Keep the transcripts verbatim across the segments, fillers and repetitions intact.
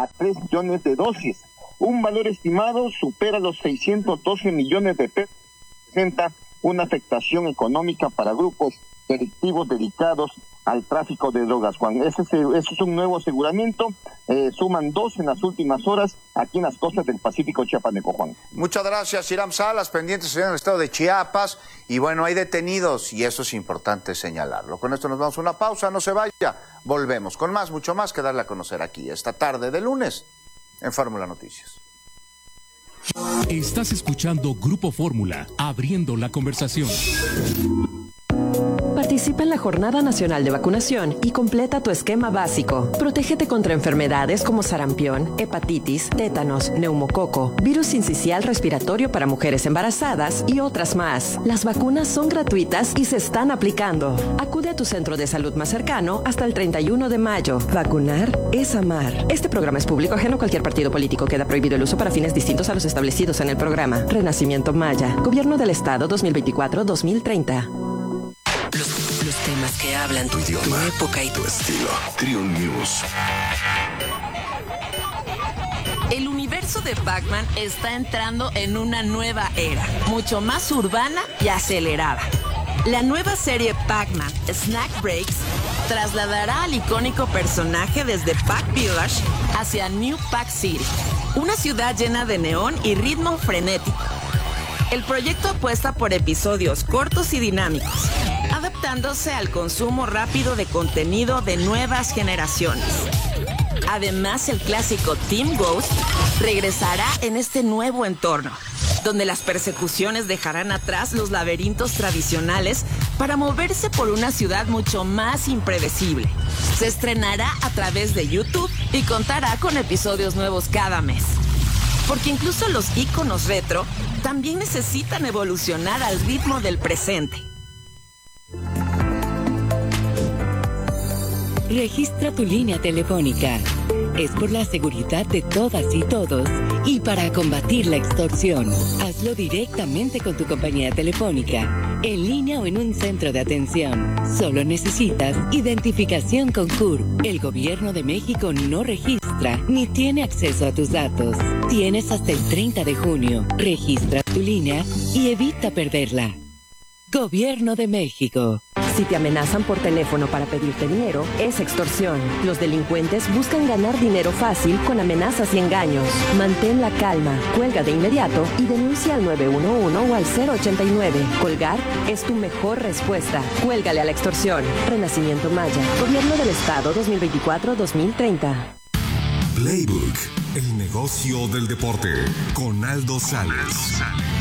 a tres millones de dosis. Un valor estimado supera los seiscientos doce millones de pesos. Presenta una afectación económica para grupos delictivos dedicados al tráfico de drogas, Juan. Ese es, ese es un nuevo aseguramiento, eh, suman dos en las últimas horas aquí en las costas del Pacífico chiapaneco, Juan. Muchas gracias, Hiram Salas, pendientes en el estado de Chiapas, y bueno, hay detenidos, y eso es importante señalarlo. Con esto nos vamos a una pausa, no se vaya, volvemos con más, mucho más que darle a conocer aquí, esta tarde de lunes, en Fórmula Noticias. Estás escuchando Grupo Fórmula, abriendo la conversación. Participa en la Jornada Nacional de Vacunación y completa tu esquema básico. Protégete contra enfermedades como sarampión, hepatitis, tétanos, neumococo, virus sincicial respiratorio para mujeres embarazadas y otras más. Las vacunas son gratuitas y se están aplicando. Acude a tu centro de salud más cercano hasta el treinta y uno de mayo. Vacunar es amar. Este programa es público ajeno a cualquier partido político. Queda prohibido el uso para fines distintos a los establecidos en el programa. Renacimiento Maya. Gobierno del Estado dos mil veinticuatro a dos mil treinta. Los, los temas que hablan tu idioma, tu época y tu estilo. Triun News. El universo de Pac-Man está entrando en una nueva era, mucho más urbana y acelerada. La nueva serie Pac-Man Snack Breaks trasladará al icónico personaje desde Pac Village hacia New Pac City, una ciudad llena de neón y ritmo frenético. El proyecto apuesta por episodios cortos y dinámicos, adaptándose al consumo rápido de contenido de nuevas generaciones. Además, el clásico Team Ghost regresará en este nuevo entorno, donde las persecuciones dejarán atrás los laberintos tradicionales para moverse por una ciudad mucho más impredecible. Se estrenará a través de YouTube y contará con episodios nuevos cada mes. Porque incluso los íconos retro también necesitan evolucionar al ritmo del presente. Registra tu línea telefónica. Es por la seguridad de todas y todos y para combatir la extorsión. Hazlo directamente con tu compañía telefónica, en línea o en un centro de atención. Solo necesitas identificación con C U R. El Gobierno de México no registra ni tiene acceso a tus datos. Tienes hasta el treinta de junio. Registra tu línea y evita perderla. Gobierno de México. Si te amenazan por teléfono para pedirte dinero, es extorsión. Los delincuentes buscan ganar dinero fácil con amenazas y engaños. Mantén la calma, cuelga de inmediato y denuncia al nueve uno uno o al cero ochenta y nueve. Colgar es tu mejor respuesta. Cuélgale a la extorsión. Renacimiento Maya. Gobierno del Estado dos mil veinticuatro a dos mil treinta. Playbook, el negocio del deporte, con Aldo Sales.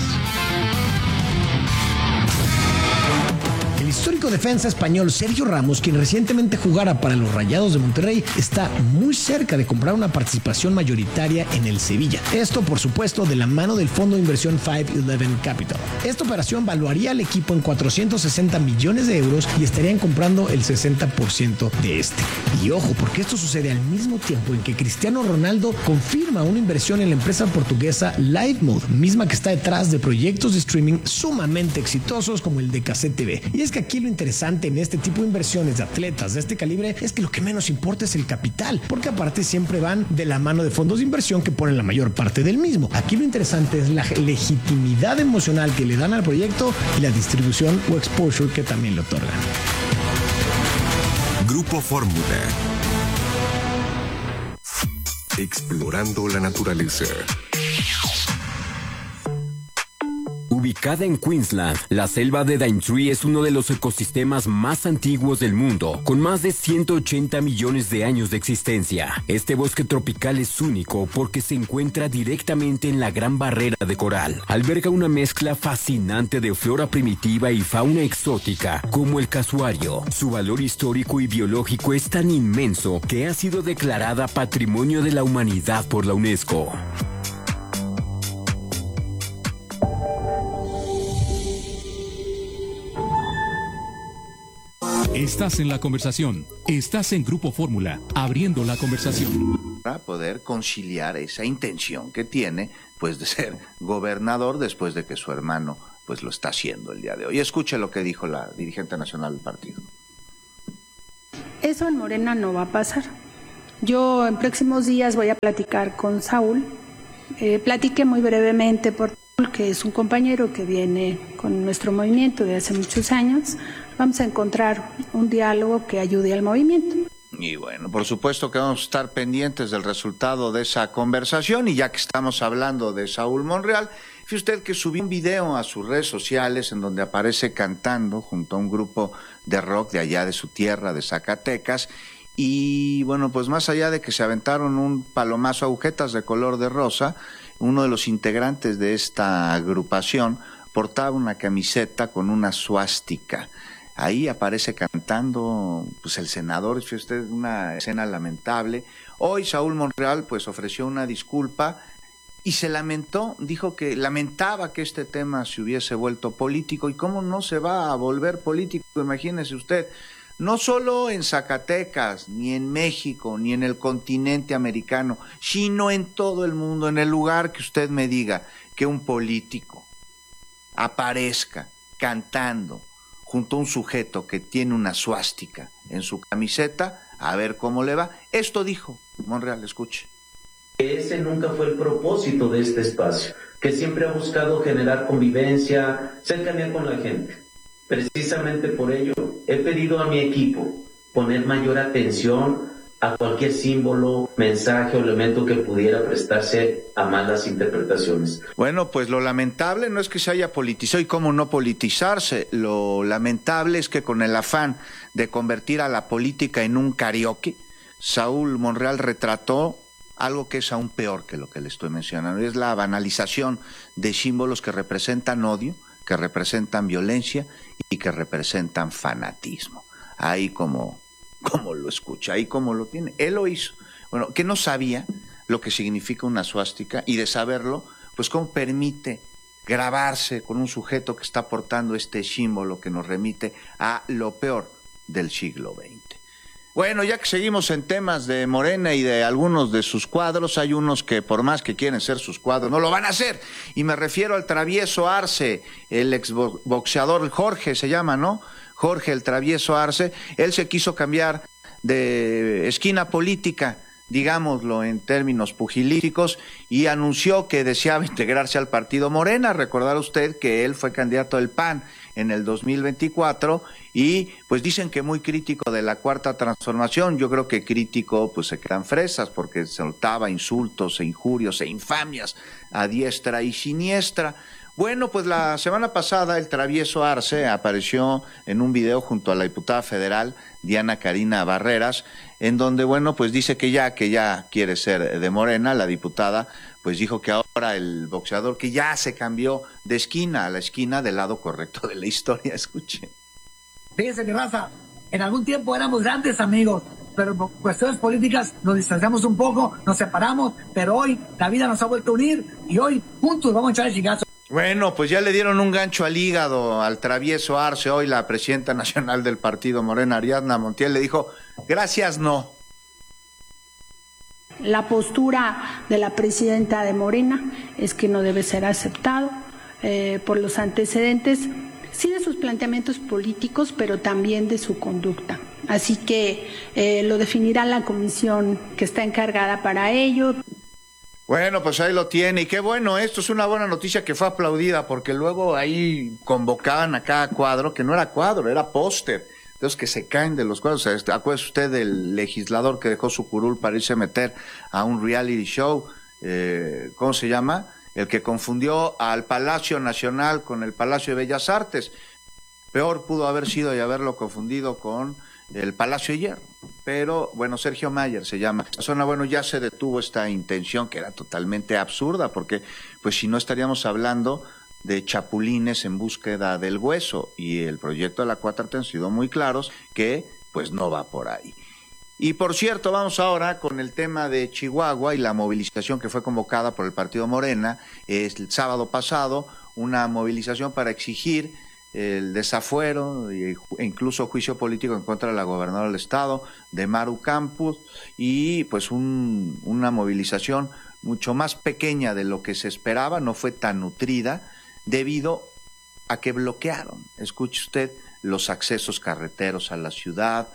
El histórico defensa español Sergio Ramos, quien recientemente jugara para los Rayados de Monterrey, está muy cerca de comprar una participación mayoritaria en el Sevilla. Esto, por supuesto, de la mano del fondo de inversión cinco once Capital. Esta operación valuaría al equipo en cuatrocientos sesenta millones de euros y estarían comprando el sesenta por ciento de este. Y ojo, porque esto sucede al mismo tiempo en que Cristiano Ronaldo confirma una inversión en la empresa portuguesa Livemode, misma que está detrás de proyectos de streaming sumamente exitosos como el de Cassette T V. Y es que aquí lo interesante en este tipo de inversiones de atletas de este calibre es que lo que menos importa es el capital, porque aparte siempre van de la mano de fondos de inversión que ponen la mayor parte del mismo. Aquí lo interesante es la legitimidad emocional que le dan al proyecto y la distribución o exposure que también le otorgan. Grupo Fórmula. Explorando la naturaleza. Ubicada en Queensland, la selva de Daintree es uno de los ecosistemas más antiguos del mundo, con más de ciento ochenta millones de años de existencia. Este bosque tropical es único porque se encuentra directamente en la Gran Barrera de Coral. Alberga una mezcla fascinante de flora primitiva y fauna exótica, como el casuario. Su valor histórico y biológico es tan inmenso que ha sido declarada Patrimonio de la Humanidad por la UNESCO. Estás en la conversación. Estás en Grupo Fórmula, abriendo la conversación. Para poder conciliar esa intención que tiene, pues, de ser gobernador después de que su hermano, pues, lo está haciendo el día de hoy. Escuche lo que dijo la dirigente nacional del partido. Eso en Morena no va a pasar. Yo en próximos días voy a platicar con Saúl. Eh, platiqué muy brevemente por Saúl, que es un compañero que viene con nuestro movimiento de hace muchos años. Vamos a encontrar un diálogo que ayude al movimiento. Y bueno, por supuesto que vamos a estar pendientes del resultado de esa conversación, y ya que estamos hablando de Saúl Monreal, fíjese usted que subió un video a sus redes sociales en donde aparece cantando junto a un grupo de rock de allá de su tierra, de Zacatecas, y bueno, pues más allá de que se aventaron un palomazo a agujetas de color de rosa, uno de los integrantes de esta agrupación portaba una camiseta con una suástica. Ahí aparece cantando pues el senador, fíjese usted, una escena lamentable. Hoy Saúl Monreal pues ofreció una disculpa y se lamentó, dijo que lamentaba que este tema se hubiese vuelto político. ¿Y cómo no se va a volver político? Imagínese usted, no solo en Zacatecas, ni en México, ni en el continente americano, sino en todo el mundo, en el lugar que usted me diga que un político aparezca cantando junto a un sujeto que tiene una suástica en su camiseta, a ver cómo le va. Esto dijo Monreal, escuche. Ese nunca fue el propósito de este espacio, que siempre ha buscado generar convivencia, cercanía con la gente. Precisamente por ello, he pedido a mi equipo poner mayor atención a cualquier símbolo, mensaje o elemento que pudiera prestarse a malas interpretaciones. Bueno, pues lo lamentable no es que se haya politizado, y cómo no politizarse, lo lamentable es que con el afán de convertir a la política en un karaoke, Saúl Monreal retrató algo que es aún peor que lo que le estoy mencionando, es la banalización de símbolos que representan odio, que representan violencia y que representan fanatismo. Ahí como... como lo escucha, ahí como lo tiene, él lo hizo. Bueno, que no sabía lo que significa una suástica, y de saberlo, pues cómo permite grabarse con un sujeto que está portando este símbolo que nos remite a lo peor del siglo veinte. Bueno, ya que seguimos en temas de Morena y de algunos de sus cuadros, hay unos que por más que quieren ser sus cuadros, no lo van a hacer, y me refiero al Travieso Arce, el exboxeador Jorge se llama, ¿no? Jorge el Travieso Arce. Él se quiso cambiar de esquina política, digámoslo en términos pugilísticos, y anunció que deseaba integrarse al partido Morena. Recordará usted que él fue candidato del P A N en el dos mil veinticuatro, y pues dicen que muy crítico de la Cuarta Transformación. Yo creo que crítico pues se quedan fresas, porque soltaba insultos e injurios e infamias a diestra y siniestra. Bueno, pues la semana pasada el Travieso Arce apareció en un video junto a la diputada federal Diana Karina Barreras, en donde, bueno, pues dice que ya, que ya quiere ser de Morena. La diputada pues dijo que ahora el boxeador que ya se cambió de esquina a la esquina del lado correcto de la historia. Escuche. Fíjense mi raza, en algún tiempo éramos grandes amigos, pero por cuestiones políticas nos distanciamos un poco, nos separamos, pero hoy la vida nos ha vuelto a unir y hoy juntos vamos a echar el chingazo. Bueno, pues ya le dieron un gancho al hígado al Travieso Arce. Hoy la presidenta nacional del partido Morena, Ariadna Montiel, le dijo, gracias, no. La postura de la presidenta de Morena es que no debe ser aceptado eh, por los antecedentes, sí de sus planteamientos políticos, pero también de su conducta. Así que eh, lo definirá la comisión que está encargada para ello. Bueno, pues ahí lo tiene, y qué bueno, esto es una buena noticia que fue aplaudida, porque luego ahí convocaban a cada cuadro, que no era cuadro, era póster, entonces que se caen de los cuadros. Acuérdese usted del legislador que dejó su curul para irse a meter a un reality show, eh, ¿cómo se llama? El que confundió al Palacio Nacional con el Palacio de Bellas Artes. Peor pudo haber sido y haberlo confundido con el Palacio de Hierro. Pero, bueno, Sergio Mayer se llama. Esta zona, bueno, ya se detuvo esta intención que era totalmente absurda, porque pues si no estaríamos hablando de chapulines en búsqueda del hueso, y el proyecto de la cuatro T han sido muy claros que pues no va por ahí. Y por cierto, vamos ahora con el tema de Chihuahua y la movilización que fue convocada por el partido Morena el sábado pasado, una movilización para exigir el desafuero e incluso juicio político en contra de la gobernadora del estado, de Maru Campos, y pues un, una movilización mucho más pequeña de lo que se esperaba, no fue tan nutrida, debido a que bloquearon, escuche usted, los accesos carreteros a la ciudad,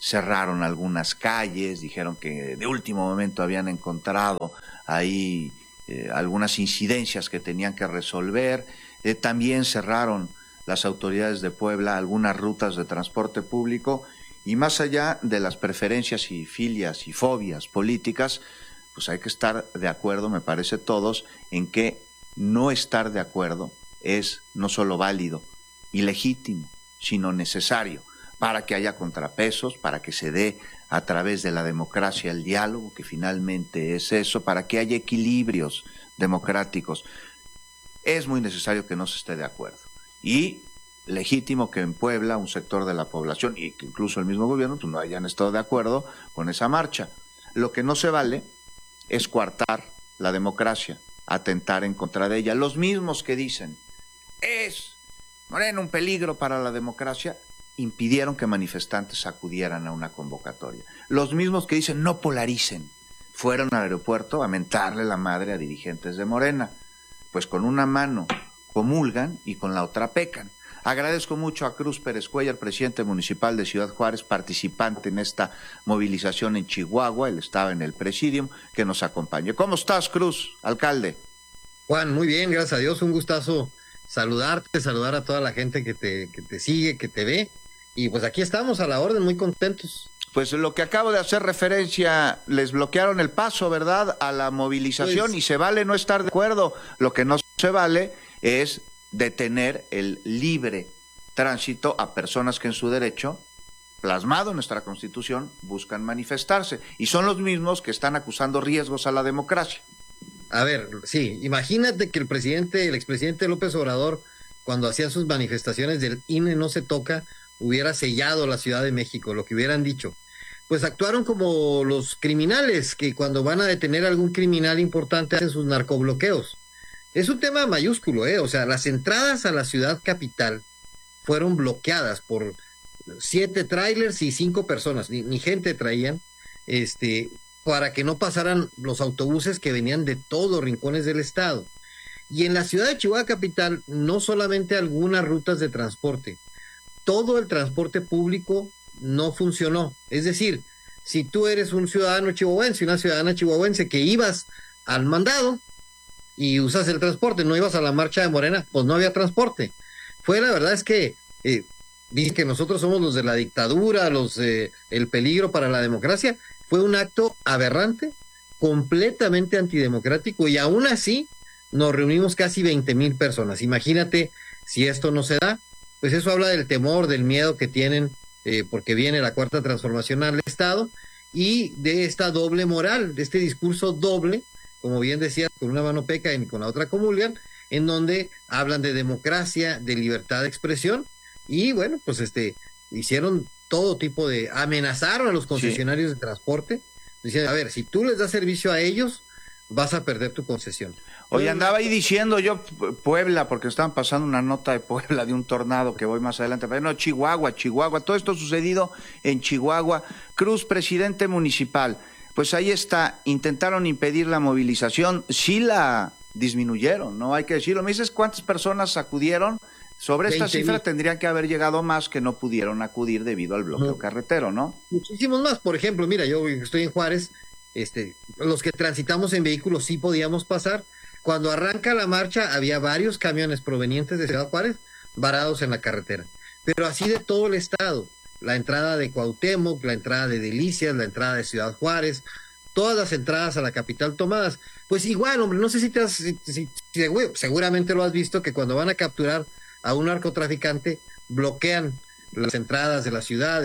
cerraron algunas calles, dijeron que de último momento habían encontrado ahí eh, algunas incidencias que tenían que resolver. Eh, también cerraron las autoridades de Puebla algunas rutas de transporte público, y más allá de las preferencias y filias y fobias políticas, pues hay que estar de acuerdo, me parece todos, en que no estar de acuerdo es no solo válido y legítimo, sino necesario para que haya contrapesos, para que se dé a través de la democracia el diálogo, que finalmente es eso, para que haya equilibrios democráticos. Es muy necesario que no se esté de acuerdo. Y legítimo que en Puebla un sector de la población, y que incluso el mismo gobierno, pues no hayan estado de acuerdo con esa marcha. Lo que no se vale es coartar la democracia, atentar en contra de ella. Los mismos que dicen, es Morena un peligro para la democracia, impidieron que manifestantes acudieran a una convocatoria. Los mismos que dicen no polaricen, fueron al aeropuerto a mentarle la madre a dirigentes de Morena. Pues con una mano comulgan y con la otra pecan. Agradezco mucho a Cruz Pérez Cuellar, presidente municipal de Ciudad Juárez, participante en esta movilización en Chihuahua, él estaba en el presidium, que nos acompañe. ¿Cómo estás, Cruz, alcalde? Juan, muy bien, gracias a Dios, un gustazo saludarte, saludar a toda la gente que te, que te sigue, que te ve, y pues aquí estamos a la orden, muy contentos. Pues lo que acabo de hacer referencia, les bloquearon el paso, ¿verdad?, a la movilización, pues, y se vale no estar de acuerdo. Lo que no se vale es detener el libre tránsito a personas que en su derecho, plasmado en nuestra Constitución, buscan manifestarse. Y son los mismos que están acusando riesgos a la democracia. A ver, sí, imagínate que el presidente, el expresidente López Obrador, cuando hacía sus manifestaciones del I N E no se toca, hubiera sellado la Ciudad de México, lo que hubieran dicho. Pues actuaron como los criminales, que cuando van a detener a algún criminal importante hacen sus narcobloqueos. Es un tema mayúsculo, ¿eh? O sea, las entradas a la ciudad capital fueron bloqueadas por siete trailers y cinco personas, ni, ni gente traían, este, para que no pasaran los autobuses que venían de todos los rincones del estado. Y en la ciudad de Chihuahua capital, no solamente algunas rutas de transporte, todo el transporte público no funcionó. Es decir, si tú eres un ciudadano chihuahuense, una ciudadana chihuahuense que ibas al mandado y usas el transporte, no ibas a la marcha de Morena, pues no había transporte. Fue, la verdad es que eh, dicen que nosotros somos los de la dictadura, los eh, el peligro para la democracia. Fue un acto aberrante, completamente antidemocrático, y aún así nos reunimos casi veinte mil personas. Imagínate si esto no se da, pues eso habla del temor, del miedo que tienen, eh, porque viene la cuarta transformación al Estado, y de esta doble moral, de este discurso doble, como bien decías, con una mano pecan y con la otra comulgan, en donde hablan de democracia, de libertad de expresión, y bueno, pues este hicieron todo tipo de, amenazaron a los concesionarios sí. de transporte, diciendo, a ver, si tú les das servicio a ellos, vas a perder tu concesión. Oye, andaba ahí diciendo yo Puebla, porque estaban pasando una nota de Puebla de un tornado que voy más adelante, pero no, Chihuahua, Chihuahua, todo esto sucedido en Chihuahua. Cruz, presidente municipal, pues ahí está, intentaron impedir la movilización, sí la disminuyeron, ¿no? Hay que decirlo. ¿Me dices cuántas personas acudieron? Sobre esta cifra tendrían que haber llegado más que no pudieron acudir debido al bloqueo no. carretero, ¿no? Muchísimos más. Por ejemplo, mira, yo estoy en Juárez, este, los que transitamos en vehículos sí podíamos pasar. Cuando arranca la marcha había varios camiones provenientes de Ciudad Juárez varados en la carretera. Pero así de todo el estado. La entrada de Cuauhtémoc, la entrada de Delicias, la entrada de Ciudad Juárez, todas las entradas a la capital tomadas. Pues igual, hombre, no sé si te has, si, si, seguramente lo has visto, que cuando van a capturar a un narcotraficante, bloquean las entradas de la ciudad.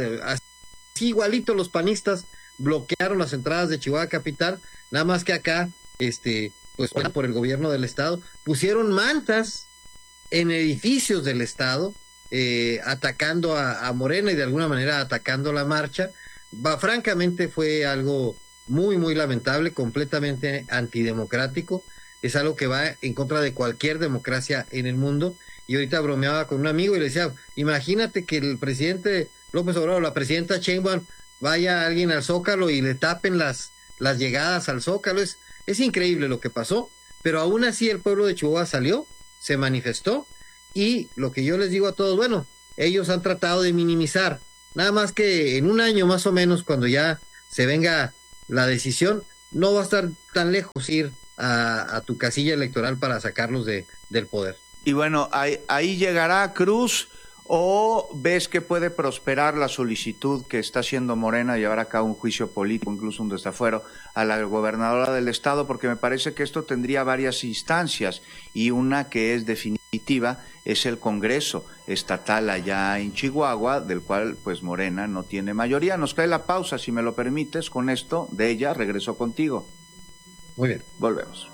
Así igualito los panistas bloquearon las entradas de Chihuahua capital, nada más que acá, este, pues por el gobierno del estado, pusieron mantas en edificios del estado, eh, atacando a, a Morena y de alguna manera atacando la marcha. Va, francamente fue algo muy, muy lamentable, completamente antidemocrático. Es algo que va en contra de cualquier democracia en el mundo. Y ahorita bromeaba con un amigo y le decía, imagínate que el presidente López Obrador, la presidenta Sheinbaum, vaya alguien al Zócalo y le tapen las, las llegadas al Zócalo. Es, es increíble lo que pasó, pero aún así el pueblo de Chihuahua salió, se manifestó, y lo que yo les digo a todos, bueno, ellos han tratado de minimizar Nada más que en un año más o menos, cuando ya se venga la decisión, no va a estar tan lejos ir a, a tu casilla electoral para sacarlos de, del poder. Y bueno, ahí, ahí llegará Cruz, ¿o ves que puede prosperar la solicitud que está haciendo Morena de llevar a cabo un juicio político, incluso un desafuero, a la gobernadora del estado? Porque me parece que esto tendría varias instancias, y una que es definitiva es el Congreso estatal allá en Chihuahua, del cual pues Morena no tiene mayoría. Nos cae la pausa, si me lo permites, con esto de ella regreso contigo. Muy bien. Volvemos.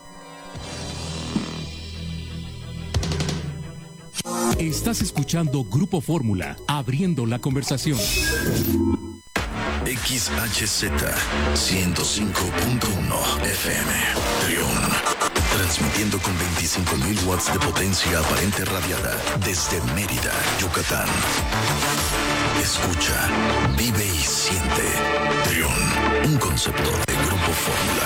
Estás escuchando Grupo Fórmula, abriendo la conversación. X H Z ciento cinco punto uno F M, Trión. Transmitiendo con veinticinco mil watts de potencia aparente radiada desde Mérida, Yucatán. Escucha, vive y siente. Trión, un concepto de Grupo Fórmula.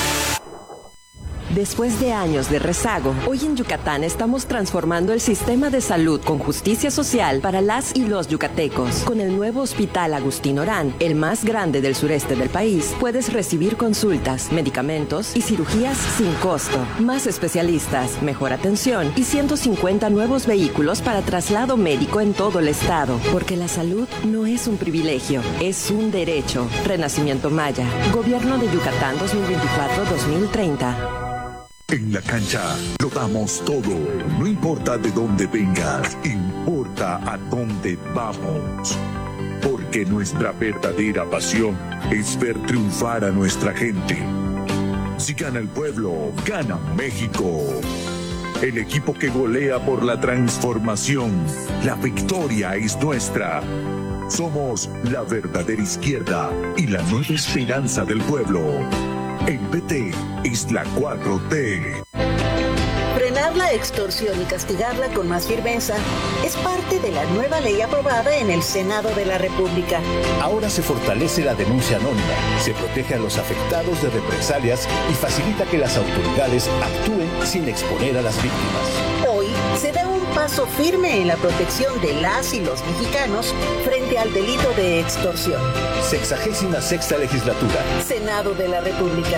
Después de años de rezago, hoy en Yucatán estamos transformando el sistema de salud con justicia social para las y los yucatecos. Con el nuevo Hospital Agustín Orán, el más grande del sureste del país, puedes recibir consultas, medicamentos y cirugías sin costo. Más especialistas, mejor atención y ciento cincuenta nuevos vehículos para traslado médico en todo el estado. Porque la salud no es un privilegio, es un derecho. Renacimiento Maya, Gobierno de Yucatán dos mil veinticuatro a dos mil treinta. En la cancha lo damos todo, no importa de dónde vengas, importa a dónde vamos. Porque nuestra verdadera pasión es ver triunfar a nuestra gente. Si gana el pueblo, gana México. El equipo que golea por la transformación, la victoria es nuestra. Somos la verdadera izquierda y la nueva esperanza del pueblo. El P T es la cuatro T. Frenar la extorsión y castigarla con más firmeza es parte de la nueva ley aprobada en el Senado de la República. Ahora se fortalece la denuncia anónima, se protege a los afectados de represalias y facilita que las autoridades actúen sin exponer a las víctimas. Hoy se da un paso firme en la protección de las y los mexicanos frente al delito de extorsión. Sexagésima sexta legislatura. Senado de la República.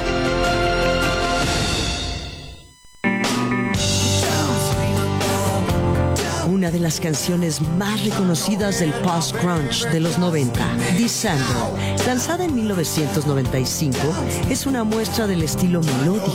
Una de las canciones más reconocidas del post-grunge de los noventa, December, lanzada en mil novecientos noventa y cinco, es una muestra del estilo melódico